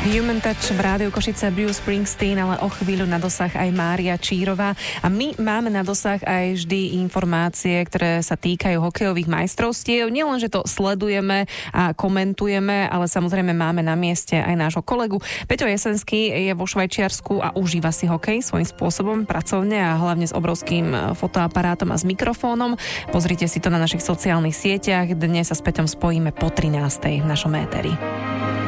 Human Touch v Rádiu Košice, Bruce Springsteen, ale o chvíľu na dosah aj Mária Čírová. A my máme na dosah aj vždy informácie, ktoré sa týkajú hokejových majstrovstiev. Nielen, že to sledujeme a komentujeme, ale samozrejme máme na mieste aj nášho kolegu. Peťo Jesenský je vo Švajčiarsku a užíva si hokej svojím spôsobom, pracovne a hlavne s obrovským fotoaparátom a s mikrofónom. Pozrite si to na našich sociálnych sieťach. Dnes sa s Peťom spojíme po 13:00 v našom éteri.